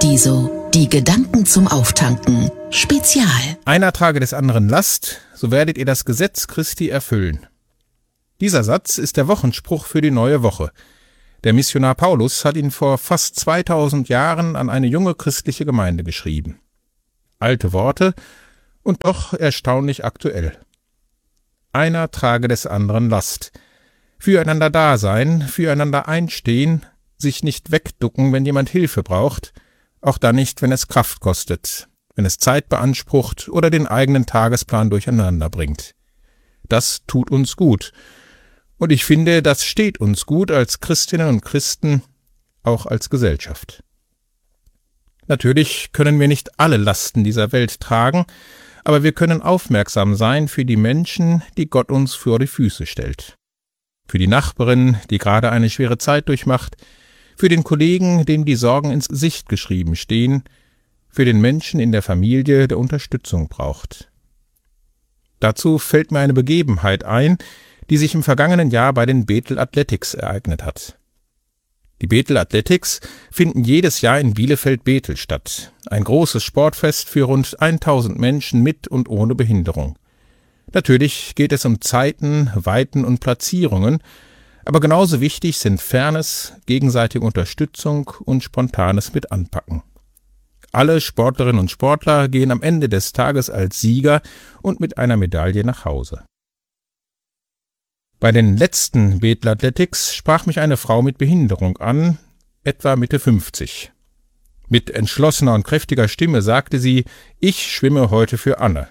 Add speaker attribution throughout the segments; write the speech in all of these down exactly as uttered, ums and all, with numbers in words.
Speaker 1: Paradiso, die Gedanken zum Auftanken. Spezial.
Speaker 2: Einer trage des anderen Last, so werdet ihr das Gesetz Christi erfüllen. Dieser Satz ist der Wochenspruch für die neue Woche. Der Missionar Paulus hat ihn vor fast zweitausend Jahren an eine junge christliche Gemeinde geschrieben. Alte Worte und doch erstaunlich aktuell. Einer trage des anderen Last. Füreinander da sein, füreinander einstehen, sich nicht wegducken, wenn jemand Hilfe braucht, auch dann nicht, wenn es Kraft kostet, wenn es Zeit beansprucht oder den eigenen Tagesplan durcheinander bringt. Das tut uns gut. Und ich finde, das steht uns gut als Christinnen und Christen, auch als Gesellschaft. Natürlich können wir nicht alle Lasten dieser Welt tragen, aber wir können aufmerksam sein für die Menschen, die Gott uns vor die Füße stellt. Für die Nachbarin, die gerade eine schwere Zeit durchmacht, für den Kollegen, dem die Sorgen ins Gesicht geschrieben stehen, für den Menschen in der Familie, der Unterstützung braucht. Dazu fällt mir eine Begebenheit ein, die sich im vergangenen Jahr bei den Bethel Athletics ereignet hat. Die Bethel Athletics finden jedes Jahr in Bielefeld-Bethel statt, ein großes Sportfest für rund tausend Menschen mit und ohne Behinderung. Natürlich geht es um Zeiten, Weiten und Platzierungen, aber genauso wichtig sind Fairness, gegenseitige Unterstützung und spontanes Mitanpacken. Alle Sportlerinnen und Sportler gehen am Ende des Tages als Sieger und mit einer Medaille nach Hause. Bei den letzten Bethel Athletics sprach mich eine Frau mit Behinderung an, etwa Mitte fünfzig. Mit entschlossener und kräftiger Stimme sagte sie, ich schwimme heute für Anne.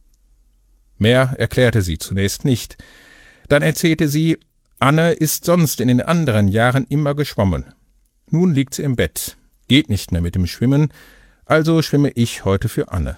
Speaker 2: Mehr erklärte sie zunächst nicht. Dann erzählte sie, Anne ist sonst in den anderen Jahren immer geschwommen. Nun liegt sie im Bett, geht nicht mehr mit dem Schwimmen, also schwimme ich heute für Anne.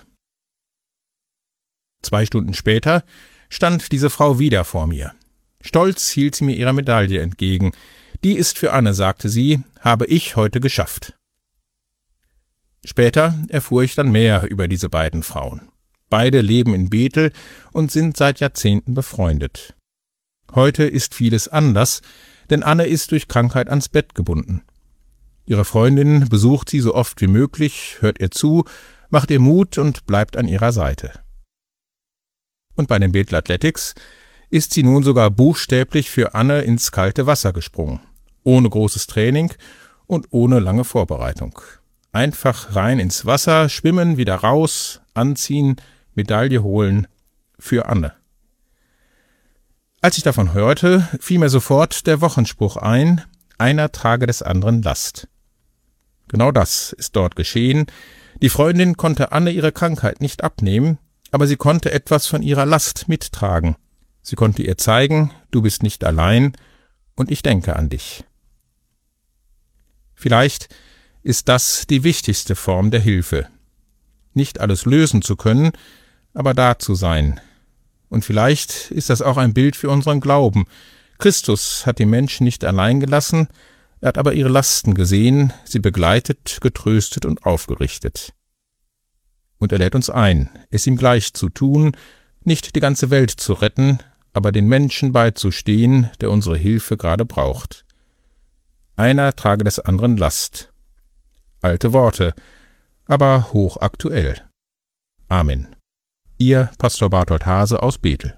Speaker 2: Zwei Stunden später stand diese Frau wieder vor mir. Stolz hielt sie mir ihre Medaille entgegen. Die ist für Anne, sagte sie, habe ich heute geschafft. Später erfuhr ich dann mehr über diese beiden Frauen. Beide leben in Bethel und sind seit Jahrzehnten befreundet. Heute ist vieles anders, denn Anne ist durch Krankheit ans Bett gebunden. Ihre Freundin besucht sie so oft wie möglich, hört ihr zu, macht ihr Mut und bleibt an ihrer Seite. Und bei den Bethel Athletics ist sie nun sogar buchstäblich für Anne ins kalte Wasser gesprungen, ohne großes Training und ohne lange Vorbereitung. Einfach rein ins Wasser, schwimmen, wieder raus, anziehen, Medaille holen, für Anne. Als ich davon hörte, fiel mir sofort der Wochenspruch ein, einer trage des anderen Last. Genau das ist dort geschehen. Die Freundin konnte Anne ihre Krankheit nicht abnehmen, aber sie konnte etwas von ihrer Last mittragen. Sie konnte ihr zeigen, du bist nicht allein und ich denke an dich. Vielleicht ist das die wichtigste Form der Hilfe. Nicht alles lösen zu können, aber da zu sein. Und vielleicht ist das auch ein Bild für unseren Glauben. Christus hat die Menschen nicht allein gelassen, er hat aber ihre Lasten gesehen, sie begleitet, getröstet und aufgerichtet. Und er lädt uns ein, es ihm gleich zu tun, nicht die ganze Welt zu retten, aber den Menschen beizustehen, der unsere Hilfe gerade braucht. Einer trage des anderen Last. Alte Worte, aber hochaktuell. Amen. Ihr Pastor Barthold Hase aus Bethel.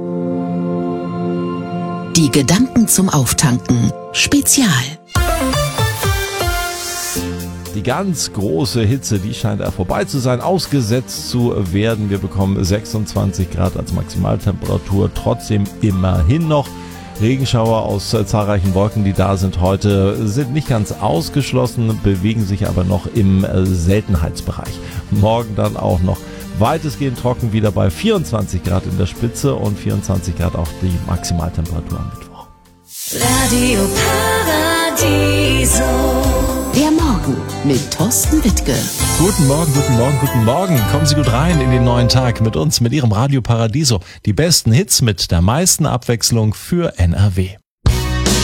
Speaker 1: Die Gedanken zum Auftanken. Spezial.
Speaker 3: Die ganz große Hitze, die scheint da vorbei zu sein, ausgesetzt zu werden. Wir bekommen sechsundzwanzig Grad als Maximaltemperatur, trotzdem immerhin noch. Regenschauer aus äh, zahlreichen Wolken, die da sind heute, sind nicht ganz ausgeschlossen, bewegen sich aber noch im äh, Seltenheitsbereich. Morgen dann auch noch weitestgehend trocken, wieder bei vierundzwanzig Grad in der Spitze und vierundzwanzig Grad auch die Maximaltemperatur am Mittwoch.
Speaker 4: Radio Paradiso.
Speaker 1: Der Morgen mit Thorsten Wittke.
Speaker 5: Guten Morgen, guten Morgen, guten Morgen. Kommen Sie gut rein in den neuen Tag mit uns, mit Ihrem Radio Paradiso. Die besten Hits mit der meisten Abwechslung für N R W.